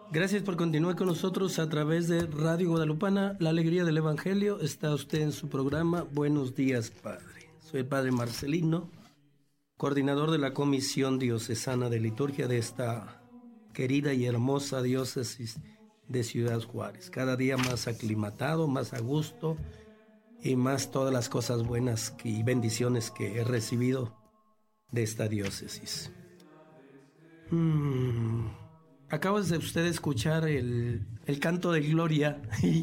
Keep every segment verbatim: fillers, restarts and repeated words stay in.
Gracias por continuar con nosotros a través de Radio Guadalupana, la alegría del Evangelio. Está usted en su programa Buenos Días, Padre. Soy el Padre Marcelino, coordinador de la Comisión Diocesana de Liturgia de esta querida y hermosa diócesis de Ciudad Juárez. Cada día más aclimatado, más a gusto y más todas las cosas buenas y bendiciones que he recibido de esta diócesis. Hmm... Acaba de usted escuchar el, el canto de Gloria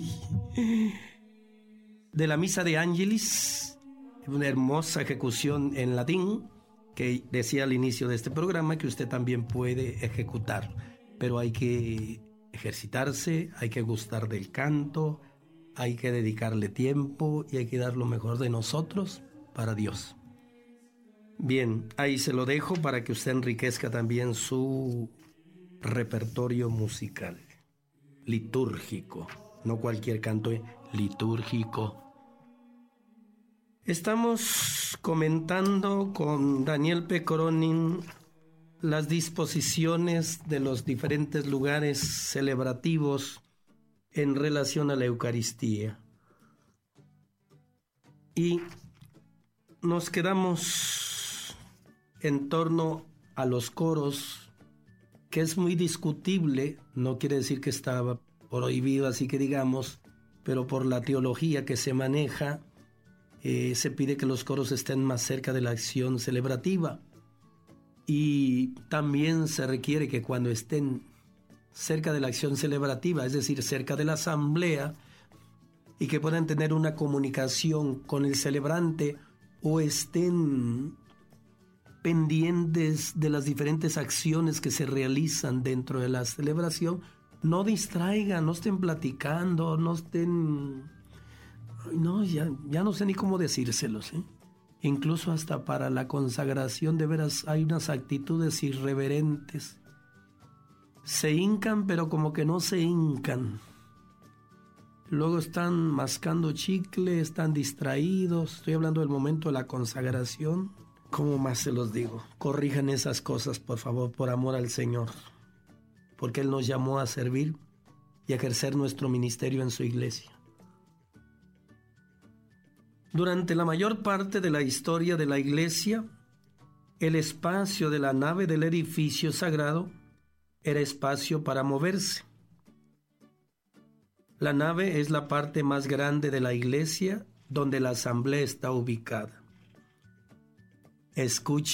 de la Misa de Angelis, una hermosa ejecución en latín que decía al inicio de este programa que usted también puede ejecutar, pero hay que ejercitarse, hay que gustar del canto, hay que dedicarle tiempo y hay que dar lo mejor de nosotros para Dios. Bien, ahí se lo dejo para que usted enriquezca también su repertorio musical, litúrgico, no cualquier canto, litúrgico. Estamos comentando con Daniel P. Cronin las disposiciones de los diferentes lugares celebrativos en relación a la Eucaristía. Y nos quedamos en torno a los coros, que es muy discutible, no quiere decir que estaba prohibido, así que digamos, pero por la teología que se maneja, eh, se pide que los coros estén más cerca de la acción celebrativa. Y también se requiere que cuando estén cerca de la acción celebrativa, es decir, cerca de la asamblea, y que puedan tener una comunicación con el celebrante o estén pendientes de las diferentes acciones que se realizan dentro de la celebración, no distraigan, no estén platicando, no estén... No, ya, ya no sé ni cómo decírselos, ¿eh? Incluso hasta para la consagración, de veras, hay unas actitudes irreverentes. Se hincan, pero como que no se hincan. Luego están mascando chicle, están distraídos. Estoy hablando del momento de la consagración. ¿Cómo más se los digo? Corrijan esas cosas, por favor, por amor al Señor, porque Él nos llamó a servir y a ejercer nuestro ministerio en su iglesia. Durante la mayor parte de la historia de la iglesia, el espacio de la nave del edificio sagrado era espacio para moverse. La nave es la parte más grande de la iglesia donde la asamblea está ubicada. Escuche